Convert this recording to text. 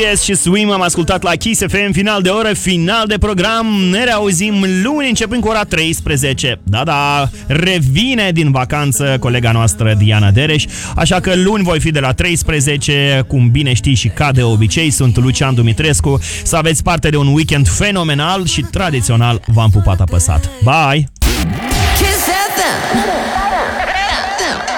BTS și Swim am ascultat la Kiss FM, final de oră, final de program. Ne reauzim luni începând cu ora 13. Da, revine din vacanță colega noastră Diana Dereș, așa că luni voi fi de la 13, cum bine știi și ca de obicei. Sunt Lucian Dumitrescu. Să aveți parte de un weekend fenomenal și tradițional v-am pupat apăsat. Bye! Kiss FM.